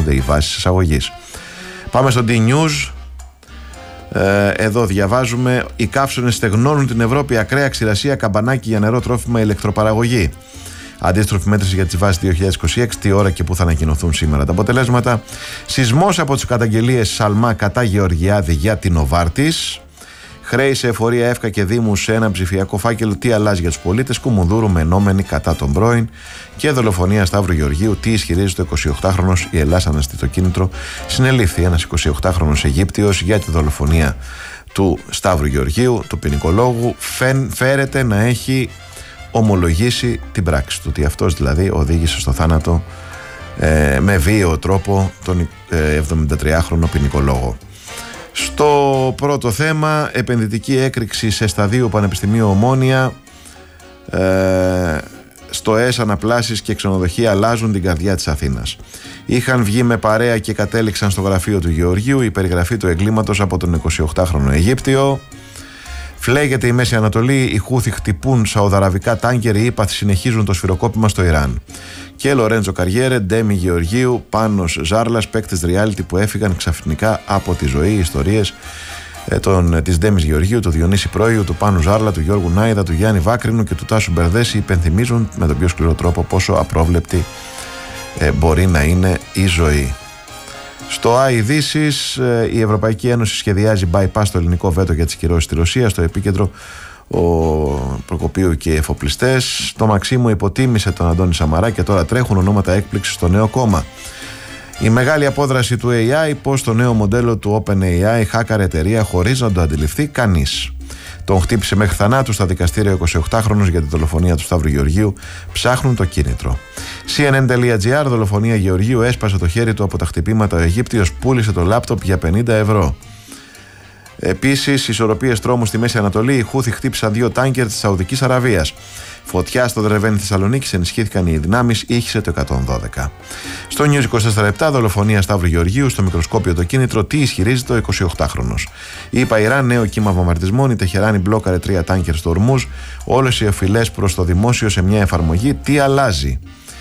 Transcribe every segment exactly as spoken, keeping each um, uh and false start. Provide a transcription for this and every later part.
γίνονται οι βάσεις εισαγωγής. Πάμε στο D-News. Ε, εδώ διαβάζουμε: οι καύσωνες στεγνώνουν την Ευρώπη, ακραία ξηρασία, καμπανάκι για νερό, τρόφιμα, ηλεκτροπαραγωγή. Αντίστροφη μέτρηση για τις βάσεις δύο χιλιάδες είκοσι έξι, τι ώρα και πού θα ανακοινωθούν σήμερα τα αποτελέσματα. Σεισμός από τις καταγγελίες Σαλμά κατά Γεωργιάδη για την Νοβάρτης. Χρέη σε εφορία ΕΦΚΑ και Δήμου σε ένα ψηφιακό φάκελο, τι αλλάζει για τους πολίτες. Κουμουνδούρου με ενόμενη κατά τον πρώην. Και δολοφονία Σταύρου Γεωργίου, τι ισχυρίζεται ο εικοσιοκτάχρονος. Η Ελλάς αναστεί το κίνητρο. Συνελήφθη ένας εικοσιοκτάχρονος Αιγύπτιος για τη δολοφονία του Σταύρου Γεωργίου, του ποινικολόγου. Φεν, φέρεται να έχει ομολογήσει την πράξη του, ότι αυτός δηλαδή οδήγησε στο θάνατο ε, με βίαιο τρόπο τον ε, εβδομηντατριάχρονο ποινικολόγο. Στο πρώτο θέμα, επενδυτική έκρηξη σε σταδίο Πανεπιστημίου Ομόνια. ε, στο ΕΣ αναπλάσεις και ξενοδοχεία αλλάζουν την καρδιά της Αθήνας. Είχαν βγει με παρέα και κατέληξαν στο γραφείο του Γεωργίου. Η περιγραφή του εγκλήματος από τον εικοσιοκτάχρονο Αιγύπτιο. Φλέγεται η Μέση Ανατολή, οι Χούθι χτυπούν σαουδαραβικά τάνκερ, οι ΙΠΑ συνεχίζουν το σφυροκόπημα στο Ιράν. Και Λορέντζο Καριέρε, Ντέμι Γεωργίου, Πάνος Ζάρλας, παίκτες reality που έφυγαν ξαφνικά από τη ζωή. Ιστορίες ε, των, της Ντέμις Γεωργίου, του Διονύση Πρόιου, του Πάνου Ζάρλα, του Γιώργου Νάιδα, του Γιάννη Βάκρινου και του Τάσου Μπερδέση υπενθυμίζουν με τον πιο σκληρό τρόπο πόσο απρόβλεπτη ε, μπορεί να είναι η ζωή. Στο ΑΙΔΙΣΙΣ, η Ευρωπαϊκή Ένωση σχεδιάζει bypass στο ελληνικό βέτο για τις κυρώσεις στη Ρωσία. Στο επίκεντρο ο Προκοπίου και οι εφοπλιστές. Το Μαξίμου υποτίμησε τον Αντώνη Σαμαρά και τώρα τρέχουν ονόματα έκπληξης στο νέο κόμμα. Η μεγάλη απόδραση του έι άι, πως το νέο μοντέλο του OpenAI χάκαρε εταιρεία χωρίς να το αντιληφθεί κανείς. Τον χτύπησε μέχρι θανάτου στα δικαστήρια ο εικοσιοκτάχρονος για τη δολοφονία του Σταύρου Γεωργίου. Ψάχνουν το κίνητρο. σι εν εν τελεία τζι άρ, δολοφονία Γεωργίου, έσπασε το χέρι του από τα χτυπήματα. Ο Αιγύπτιος πούλησε το λάπτοπ για πενήντα ευρώ. Επίσης, ισορροπίες τρόμου στη Μέση Ανατολή. Οι Χούθι χτύπησαν δύο τάνκερ της Σαουδικής Αραβίας. Φωτιά στο Δρεβένι Θεσσαλονίκης, ενισχύθηκαν οι δυνάμεις, ήχησε το εκατόν δώδεκα. Στο News είκοσι τέσσερα επτά, δολοφονία Σταύρου Γεωργίου, στο μικροσκόπιο το κίνητρο, τι ισχυρίζεται ο εικοσιοκτάχρονος. Είπα Ιράν, νέο κύμα βομβαρδισμών, η Τεχεράνη μπλόκαρε τρία τάνκερ στο Ορμούζ, όλες οι οφειλές προς το δημόσιο σε μια εφαρμογή, τι αλλάζει.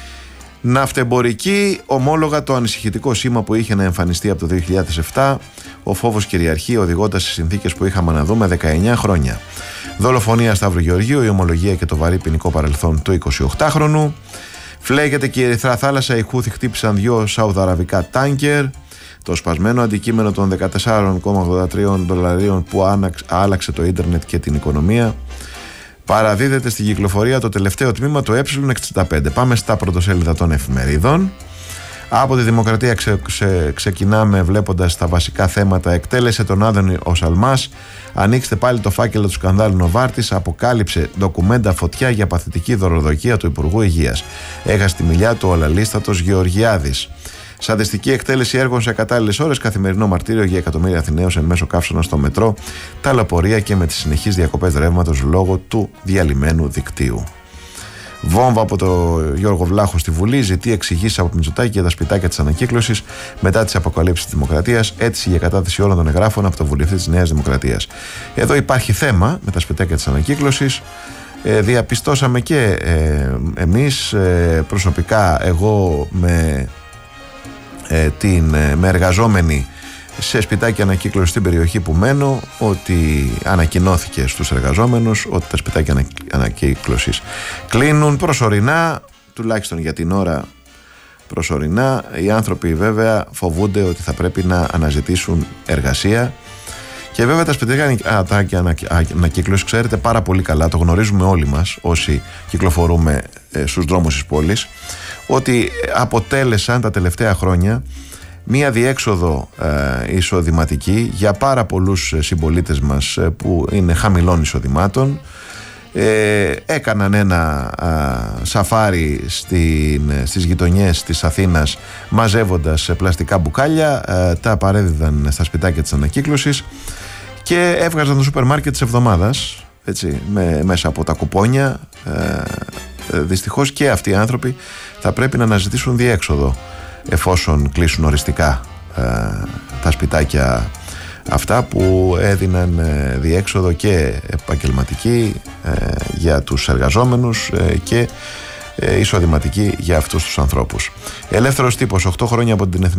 Ναυτεμπορική, ομόλογα το ανησυχητικό σήμα που είχε να εμφανιστεί από το δύο χιλιάδες επτά, ο φόβος κυριαρχεί οδηγώντας σε συνθήκες που είχαμε να δούμε δεκαεννιά χρόνια. Δολοφονία Σταύρου Γεωργίου, η ομολογία και το βαρύ ποινικό παρελθόν του εικοσιοκτάχρονου. Φλέγεται και η Ερυθρά Θάλασσα, οι Χούθι χτύπησαν δύο σαουδαραβικά τάνκερ. Το σπασμένο αντικείμενο των δεκατέσσερα κόμμα ογδόντα τρία δολαρίων που άλλαξε το ίντερνετ και την οικονομία. Παραδίδεται στην κυκλοφορία το τελευταίο τμήμα, το ε εξήντα πέντε. Πάμε στα πρωτοσέλιδα των εφημερίδων. Από τη Δημοκρατία ξε, ξε, ξεκινάμε βλέποντας τα βασικά θέματα. Εκτέλεσε τον Άδωνη ο Σαλμάς. Ανοίξτε πάλι το φάκελο του σκανδάλου Νοβάρτης. Αποκάλυψε ντοκουμέντα φωτιά για παθητική δωροδοκία του Υπουργού Υγείας. Έχασε τη μιλιά του ο λαλίστατος Γεωργιάδης. Σαντιστική εκτέλεση έργων σε κατάλληλες ώρες. Καθημερινό μαρτύριο για εκατομμύρια Αθηναίους εν μέσω καύσωνα στο μετρό. Τα λεωφορεία και με τις συνεχείς διακοπές ρεύματος λόγω του διαλυμένου δικτύου. Βόμβα από τον Γιώργο Βλάχο στη Βουλή. Ζητεί εξηγήσεις από Μητσοτάκη για τα σπιτάκια της ανακύκλωσης μετά τις αποκαλύψεις της Δημοκρατίας. Αίτηση για κατάθεση όλων των εγγράφων από τον βουλευτή της Νέας Δημοκρατίας. Εδώ υπάρχει θέμα με τα σπιτάκια της ανακύκλωσης. Ε, διαπιστώσαμε και ε, εμείς ε, προσωπικά, εγώ με, ε, την, ε, με εργαζόμενοι σε σπιτάκια ανακύκλωση στην περιοχή που μένω, ότι ανακοινώθηκε στους εργαζόμενους ότι τα σπιτάκια ανακύκλωσης κλείνουν προσωρινά, τουλάχιστον για την ώρα προσωρινά. Οι άνθρωποι βέβαια φοβούνται ότι θα πρέπει να αναζητήσουν εργασία. Και βέβαια τα σπιτάκια ανακύκλωση, ξέρετε πάρα πολύ καλά, το γνωρίζουμε όλοι μας όσοι κυκλοφορούμε στους δρόμους της πόλης, ότι αποτέλεσαν τα τελευταία χρόνια μία διέξοδο ε, εισοδηματική για πάρα πολλούς συμπολίτες μας ε, που είναι χαμηλών εισοδημάτων. Ε, έκαναν ένα ε, σαφάρι στην, στις γειτονιές της Αθήνας μαζεύοντας πλαστικά μπουκάλια, ε, τα παρέδιδαν στα σπιτάκια της ανακύκλωσης και έβγαζαν το σούπερ μάρκετ της εβδομάδας, έτσι, με, μέσα από τα κουπόνια. ε, ε, δυστυχώς και αυτοί οι άνθρωποι θα πρέπει να αναζητήσουν διέξοδο εφόσον κλείσουν οριστικά ε, τα σπιτάκια αυτά που έδιναν ε, διέξοδο και επαγγελματική ε, για τους εργαζόμενους ε, και ε, εισοδηματική για αυτούς τους ανθρώπους. Ελεύθερος τύπος, οκτώ χρόνια από την Εθνική